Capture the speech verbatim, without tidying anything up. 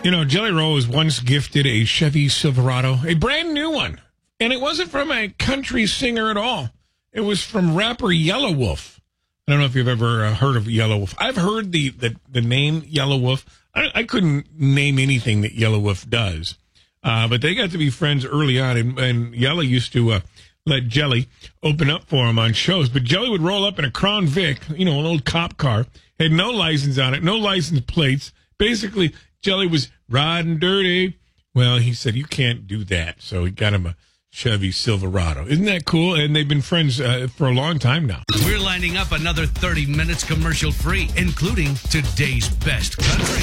You know, Jelly Roll was once gifted a Chevy Silverado, a brand new one. And it wasn't from a country singer at all. It was from rapper Yellow Wolf. I don't know if you've ever uh, heard of Yellow Wolf. I've heard the, the, the name Yellow Wolf. I, I couldn't name anything that Yellow Wolf does. Uh, but they got to be friends early on, and, and Yellow used to uh, let Jelly open up for him on shows. But Jelly would roll up in a Crown Vic, you know, an old cop car, had no license on it, no license plates. Basically, Jelly was riding dirty. Well, he said, you can't do that. So he got him a Chevy Silverado. Isn't that cool? And they've been friends uh, for a long time now. We're lining up another thirty minutes commercial free, including today's best country.